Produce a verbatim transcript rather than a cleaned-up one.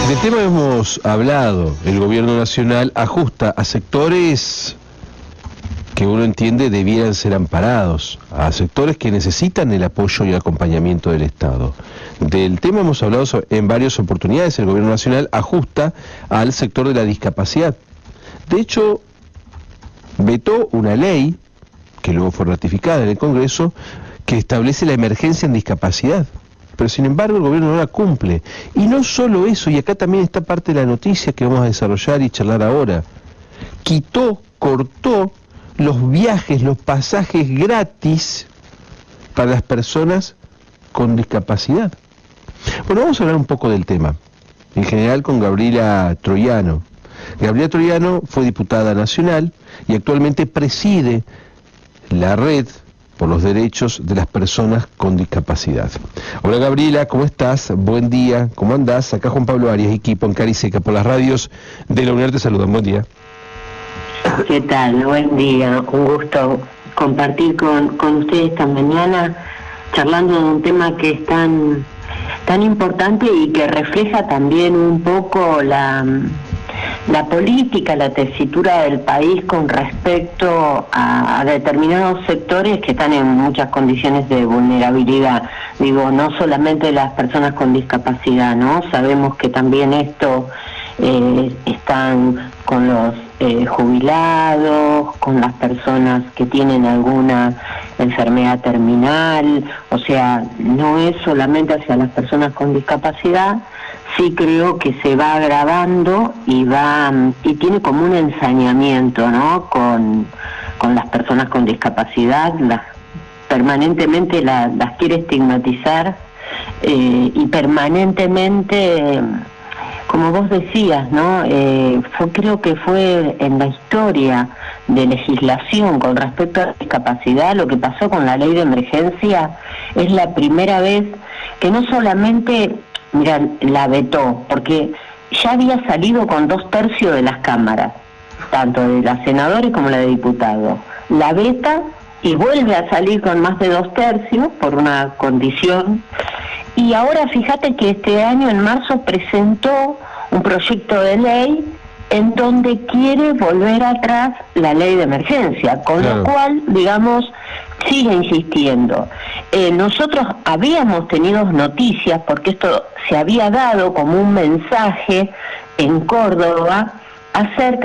Del tema hemos hablado. El gobierno nacional ajusta a sectores que uno entiende debieran ser amparados, a sectores que necesitan el apoyo y el acompañamiento del Estado. Del tema hemos hablado en varias oportunidades. El gobierno nacional ajusta al sector de la discapacidad. De hecho, vetó una ley, que luego fue ratificada en el Congreso, que establece la emergencia en discapacidad. Pero sin embargo el gobierno no la cumple. Y no solo eso, y acá también está parte de la noticia que vamos a desarrollar y charlar ahora. Quitó, cortó los viajes, los pasajes gratis para las personas con discapacidad. Bueno, vamos a hablar un poco del tema, en general con Gabriela Troiano. Gabriela Troiano fue diputada nacional y actualmente preside la red por los derechos de las personas con discapacidad. Hola Gabriela, ¿cómo estás? Buen día, ¿cómo andás? Acá Juan Pablo Arias, equipo en Cariseca, por las radios de la UNER te saludan. Buen día. ¿Qué tal? Buen día, un gusto compartir con, con ustedes esta mañana, charlando de un tema que es tan, tan importante y que refleja también un poco la... la política, la tesitura del país con respecto a, a determinados sectores que están en muchas condiciones de vulnerabilidad. Digo, no solamente las personas con discapacidad, ¿no? Sabemos que también esto eh, están con los eh, jubilados, con las personas que tienen alguna enfermedad terminal, o sea, no es solamente hacia las personas con discapacidad. Sí creo que se va agravando y va y tiene como un ensañamiento, ¿no? Con, con las personas con discapacidad, las, permanentemente la, las quiere estigmatizar eh, y permanentemente, como vos decías, ¿no? Eh, fue, creo que fue en la historia de legislación con respecto a la discapacidad, lo que pasó con la ley de emergencia es la primera vez que no solamente... Mira, la vetó, porque ya había salido con dos tercios de las cámaras, tanto de las senadores como la de diputados. La veta y vuelve a salir con más de dos tercios por una condición. Y ahora fíjate que este año, en marzo, presentó un proyecto de ley en donde quiere volver atrás la ley de emergencia, con claro. lo cual, digamos, sigue insistiendo. Eh, nosotros habíamos tenido noticias, porque esto se había dado como un mensaje en Córdoba, acerca